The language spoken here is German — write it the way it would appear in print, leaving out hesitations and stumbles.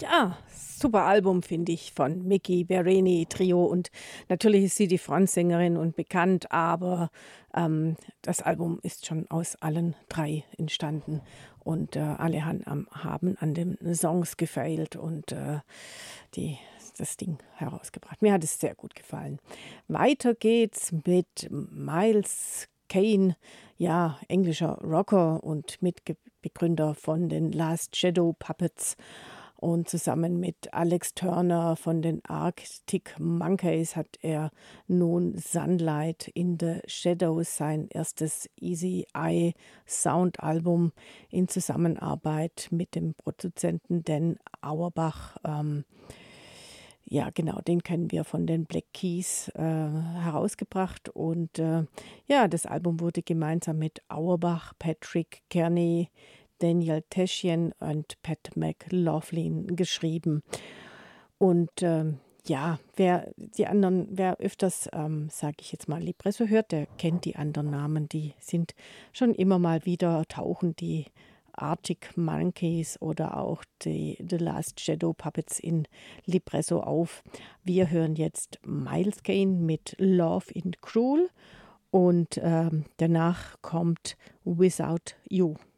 Ja, super Album, finde ich, von Mickey Berenyi Trio. Und natürlich ist sie die Frontsängerin und bekannt, aber das Album ist schon aus allen drei entstanden. Und alle haben an den Songs gefeilt und die, das Ding herausgebracht. Mir hat es sehr gut gefallen. Weiter geht's mit Miles Kane, ja, englischer Rocker und Mitbegründer von den Last Shadow Puppets. Und zusammen mit Alex Turner von den Arctic Monkeys hat er nun Sunlight in the Shadows, sein erstes Easy Eye Soundalbum in Zusammenarbeit mit dem Produzenten Dan Auerbach. Ja, genau, den kennen wir von den Black Keys herausgebracht. Und ja, das Album wurde gemeinsam mit Auerbach, Patrick Kearney, Daniel Teschen und Pat McLaughlin geschrieben. Und ja, wer öfters, sage ich jetzt mal, Lipresso hört, der kennt die anderen Namen. Die sind schon immer mal wieder, tauchen die Arctic Monkeys oder auch die The Last Shadow Puppets in Lipresso auf. Wir hören jetzt Miles Kane mit Love in Cruel und danach kommt Without You.